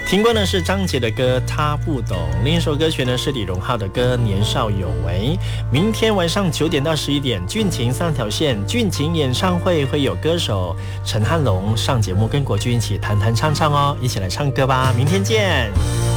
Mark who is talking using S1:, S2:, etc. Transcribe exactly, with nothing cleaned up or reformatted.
S1: 听过呢是张杰的歌《他不懂》，另一首歌曲呢是李荣浩的歌《年少有为》。明天晚上九点到十一点，俊情三条线俊情演唱会会有歌手陈汉龙上节目跟国军一起弹弹唱唱哦，一起来唱歌吧，明天见。